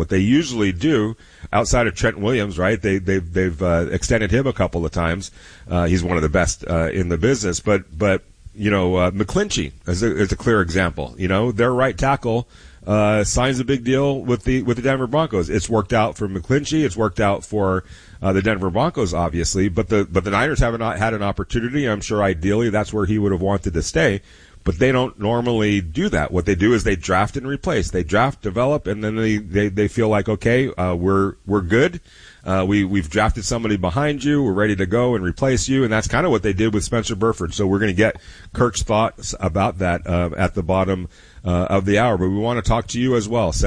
What they usually do, outside of Trent Williams, right? They've extended him a couple of times. He's one of the best in the business. But McClinchy is a clear example. Their right tackle signs a big deal with the Denver Broncos. It's worked out for McClinchy. It's worked out for the Denver Broncos, obviously. But the Niners haven't had an opportunity. I'm sure ideally that's where he would have wanted to stay. But they don't normally do that. What they do is they draft and replace. They draft, develop, and then they feel like, okay, we're good. We've drafted somebody behind you. We're ready to go and replace you. And that's kind of what they did with Spencer Burford. So we're going to get Kirk's thoughts about that at the bottom of the hour. But we want to talk to you as well.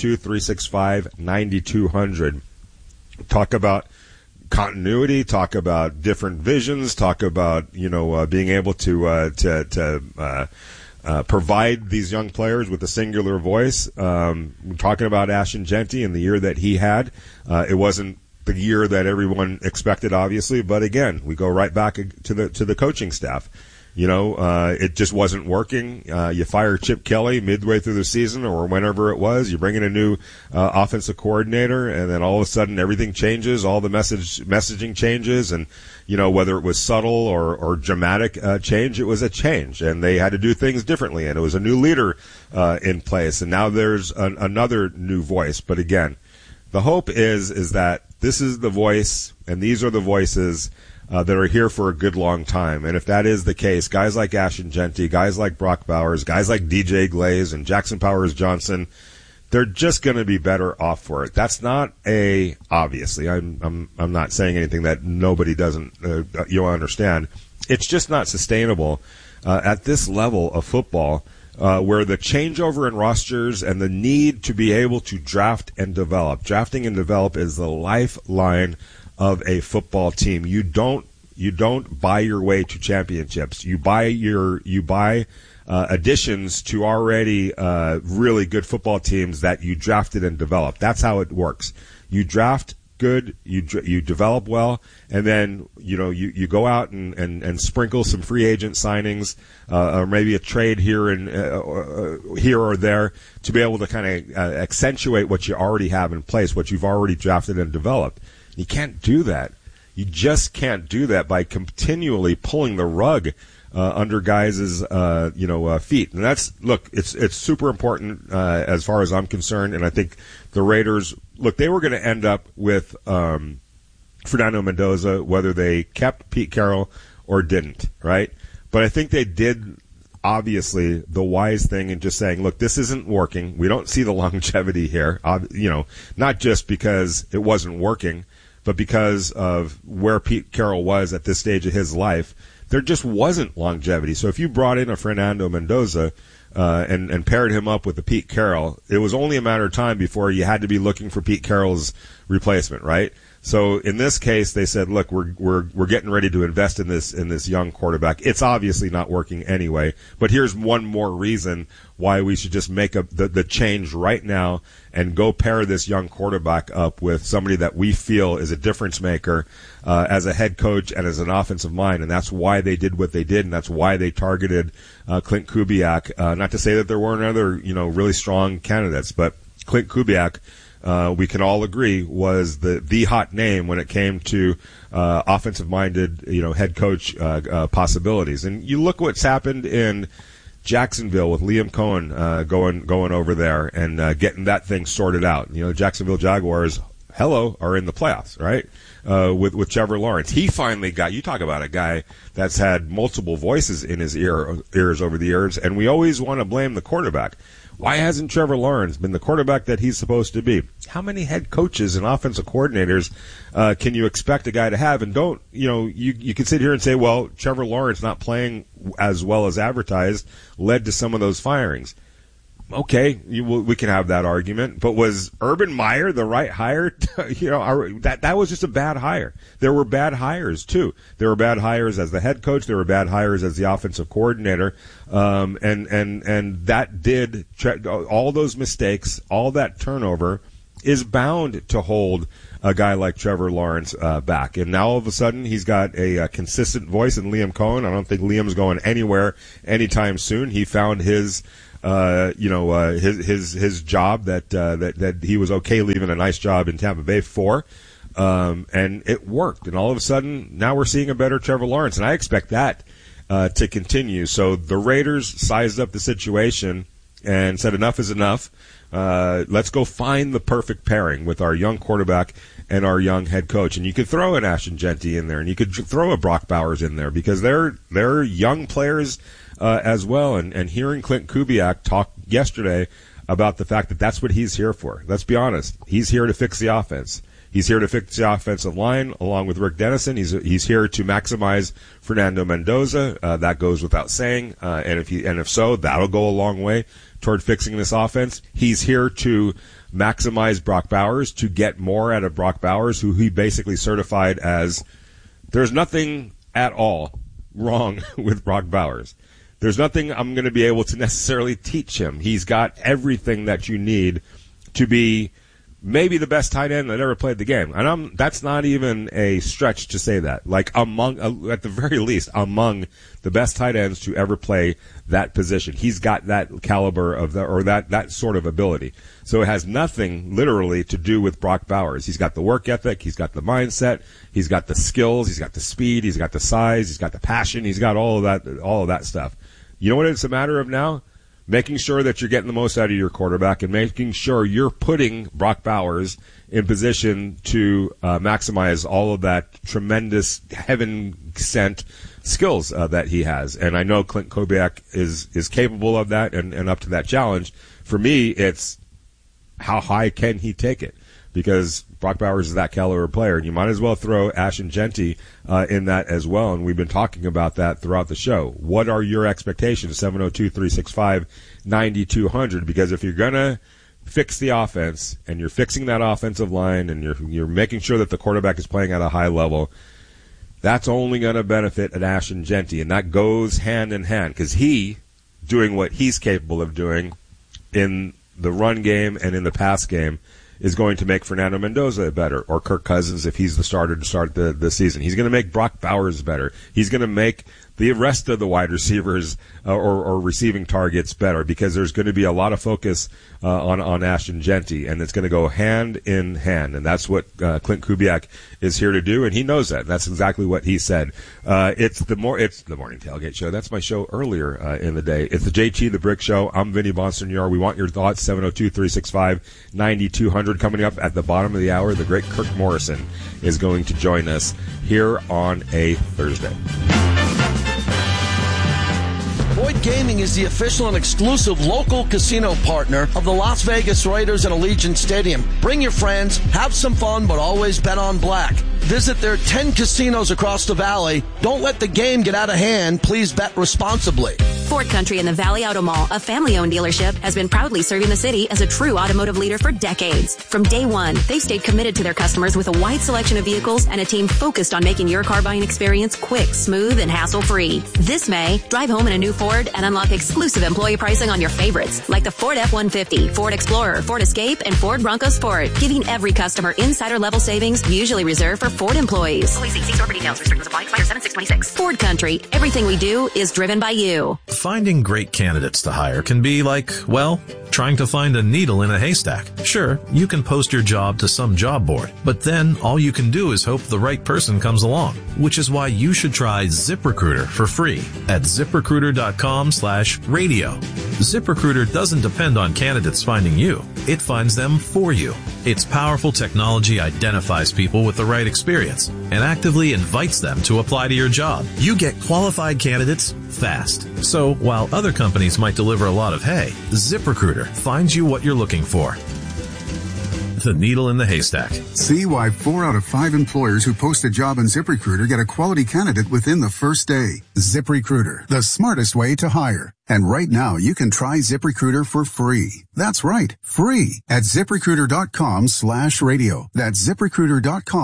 702-365-9200. Talk about continuity, talk about different visions, talk about being able to provide these young players with a singular voice. Talking about Ashton Jeanty and the year that he had, it wasn't the year that everyone expected, obviously, but again, we go right back to the coaching staff. It just wasn't working. You fire Chip Kelly midway through the season or whenever it was. You bring in a new offensive coordinator, and then all of a sudden everything changes. All the messaging changes, and whether it was subtle or dramatic change, it was a change, and they had to do things differently. And it was a new leader in place, and now there's another new voice. But again, the hope is that this is the voice, and these are the voices that are here for a good long time. And if that is the case, guys like Ashton Jeanty, guys like Brock Bowers, guys like DJ Glaze and Jackson Powers Johnson, they're just going to be better off for it. That's not obviously, I'm not saying anything that nobody doesn't you'll understand. It's just not sustainable at this level of football, where the changeover in rosters and the need to be able to draft and develop. Drafting and develop is the lifeline of a football team. You don't buy your way to championships. You buy additions to already really good football teams that you drafted and developed. That's how it works. You draft good, you develop well, and then you go out and sprinkle some free agent signings, or maybe a trade here or there to be able to kind of accentuate what you already have in place, what you've already drafted and developed. You can't do that. You just can't do that by continually pulling the rug under guys' feet. And it's super important as far as I'm concerned. And I think the Raiders, they were going to end up with Fernando Mendoza, whether they kept Pete Carroll or didn't, right? But I think they did, obviously, the wise thing in just saying, look, this isn't working. We don't see the longevity here, not just because it wasn't working, but because of where Pete Carroll was at this stage of his life. There just wasn't longevity. So if you brought in a Fernando Mendoza and paired him up with the Pete Carroll, it was only a matter of time before you had to be looking for Pete Carroll's replacement, right? So in this case, they said, look, we're getting ready to invest in this young quarterback. It's obviously not working anyway, but here's one more reason why we should just make the change right now and go pair this young quarterback up with somebody that we feel is a difference maker as a head coach and as an offensive mind. And that's why they did what they did, and that's why they targeted Klint Kubiak. Not to say that there weren't other really strong candidates, but Klint Kubiak, we can all agree, was the hot name when it came to offensive-minded, head coach possibilities. And you look what's happened in Jacksonville with Liam Cohen going over there and getting that thing sorted out. Jacksonville Jaguars, are in the playoffs, right? With Trevor Lawrence. He finally got, you talk about a guy that's had multiple voices in his ears over the years, and we always want to blame the quarterback. Why hasn't Trevor Lawrence been the quarterback that he's supposed to be? How many head coaches and offensive coordinators can you expect a guy to have? And don't, you can sit here and say, well, Trevor Lawrence not playing as well as advertised led to some of those firings. Okay, we can have that argument, but was Urban Meyer the right hire? That was just a bad hire. There were bad hires too. There were bad hires as the head coach. There were bad hires as the offensive coordinator, and that did all those mistakes, all that turnover is bound to hold a guy like Trevor Lawrence back. And now all of a sudden he's got a consistent voice in Liam Cohen. I don't think Liam's going anywhere anytime soon. He found his job that he was okay leaving a nice job in Tampa Bay for. And it worked. And all of a sudden now we're seeing a better Trevor Lawrence. And I expect that to continue. So the Raiders sized up the situation and said enough is enough. Let's go find the perfect pairing with our young quarterback and our young head coach. And you could throw an Ashton Genty in there, and you could throw a Brock Bowers in there because they're young players as well. And hearing Clint Kubiak talk yesterday about the fact that that's what he's here for. Let's be honest. He's here to fix the offense. He's here to fix the offensive line along with Rick Dennison. He's here to maximize Fernando Mendoza. That goes without saying. And if so, that'll go a long way toward fixing this offense. He's here to maximize Brock Bowers, to get more out of Brock Bowers, who he basically certified as there's nothing at all wrong with Brock Bowers. There's nothing I'm going to be able to necessarily teach him. He's got everything that you need to be maybe the best tight end that ever played the game. And that's not even a stretch to say that. Like at the very least, among the best tight ends to ever play that position. He's got that caliber of that sort of ability. So it has nothing literally to do with Brock Bowers. He's got the work ethic. He's got the mindset. He's got the skills. He's got the speed. He's got the size. He's got the passion. He's got all of that stuff. You know what it's a matter of now? Making sure that you're getting the most out of your quarterback and making sure you're putting Brock Bowers in position to maximize all of that tremendous heaven-sent skills that he has. And I know Clint Kubiak is capable of that and up to that challenge. For me, it's how high can he take it? Because Brock Bowers is that caliber player, and you might as well throw Ashton Genty in that as well. And we've been talking about that throughout the show. What are your expectations? 702-365-9200. Because if you're gonna fix the offense and you're fixing that offensive line and you're making sure that the quarterback is playing at a high level, that's only going to benefit an Ashton Genty, and that goes hand in hand because he doing what he's capable of doing in the run game and in the pass game is going to make Fernando Mendoza better, or Kirk Cousins if he's the starter to start the season. He's going to make Brock Bowers better. He's going to make the rest of the wide receivers or receiving targets better because there's going to be a lot of focus on Ashton Genty, and it's going to go hand in hand. And that's what Clint Kubiak is here to do, and he knows that. That's exactly what he said. It's the Morning Tailgate Show. That's my show earlier in the day. It's the JT the Brick Show. I'm Vinny Bonsignor. We want your thoughts. 702-365-9200. Coming up at the bottom of the hour, the great Kirk Morrison is going to join us here on a Thursday. Boyd Gaming is the official and exclusive local casino partner of the Las Vegas Raiders and Allegiant Stadium. Bring your friends, have some fun, but always bet on black. Visit their 10 casinos across the valley. Don't let the game get out of hand. Please bet responsibly. Ford Country in the Valley Auto Mall, a family-owned dealership, has been proudly serving the city as a true automotive leader for decades. From day one, they've stayed committed to their customers with a wide selection of vehicles and a team focused on making your car buying experience quick, smooth, and hassle-free. This May, drive home in a new Ford and unlock exclusive employee pricing on your favorites, like the Ford F-150, Ford Explorer, Ford Escape, and Ford Bronco Sport, giving every customer insider-level savings usually reserved for Ford employees. Please see store for details. Restrictions apply. Expire 7/6/26. Ford Country. Everything we do is driven by you. Finding great candidates to hire can be like, well, trying to find a needle in a haystack. Sure, you can post your job to some job board, but then all you can do is hope the right person comes along, which is why you should try ZipRecruiter for free at ZipRecruiter.com/radio. ZipRecruiter doesn't depend on candidates finding you. It finds them for you. Its powerful technology identifies people with the right experience and actively invites them to apply to your job. You get qualified candidates fast. So while other companies might deliver a lot of hay, ZipRecruiter finds you what you're looking for. The needle in the haystack. See why 4 out of 5 employers who post a job on ZipRecruiter get a quality candidate within the first day. ZipRecruiter, the smartest way to hire. And right now, you can try ZipRecruiter for free. That's right, free at ZipRecruiter.com/radio. That's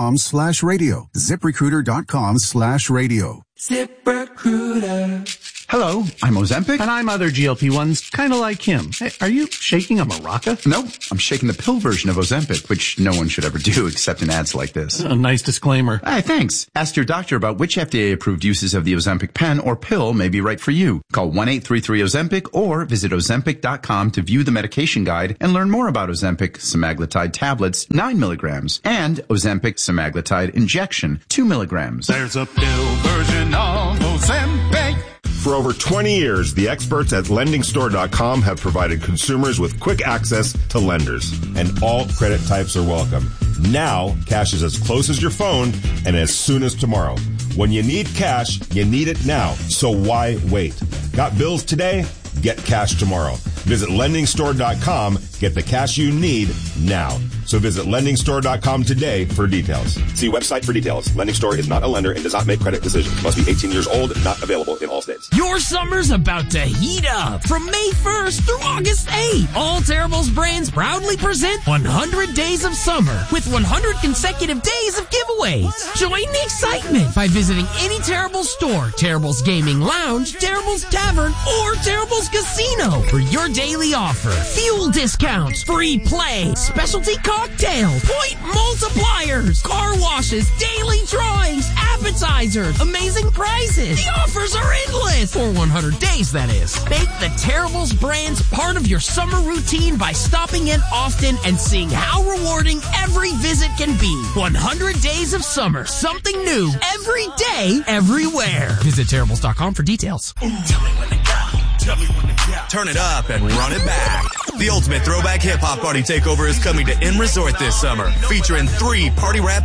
ZipRecruiter.com/radio. ZipRecruiter.com/radio. ZipRecruiter. Hello, I'm Ozempic. And I'm other GLP-1s, kind of like him. Hey, are you shaking a maraca? No, I'm shaking the pill version of Ozempic, which no one should ever do except in ads like this. A nice disclaimer. Hey, thanks. Ask your doctor about which FDA-approved uses of the Ozempic pen or pill may be right for you. Call 1-833-OZEMPIC or visit Ozempic.com to view the medication guide and learn more about Ozempic semaglutide tablets, 9 milligrams, and Ozempic semaglutide injection, 2 milligrams. There's a pill version of Ozempic. For over 20 years, the experts at LendingStore.com have provided consumers with quick access to lenders. And all credit types are welcome. Now, cash is as close as your phone and as soon as tomorrow. When you need cash, you need it now. So why wait? Got bills today? Get cash tomorrow. Visit LendingStore.com. Get the cash you need now. So visit LendingStore.com today for details. See website for details. Lending Store is not a lender and does not make credit decisions. Must be 18 years old. Not available in all states. Your summer's about to heat up. From May 1st through August 8th, all Terrible's brands proudly present 100 Days of Summer with 100 consecutive days of giveaways. Join the excitement by visiting any Terrible store, Terrible's Gaming Lounge, Terrible's Tavern, or Terrible's Casino for your daily offer. Fuel discounts, free play, specialty cocktails, point multipliers, car washes, daily drawings, appetizers, amazing prizes. The offers are endless. For 100 days, that is. Make the Terrible's brands part of your summer routine by stopping in often and seeing how rewarding every visit can be. 100 Days of Summer. Something new every day, everywhere. Visit Terribles.com for details. Tell me when to go. Tell me when to go. Turn it up and run it back. The ultimate throwback hip-hop party takeover is coming to Inn Resort this summer, featuring 3 party rap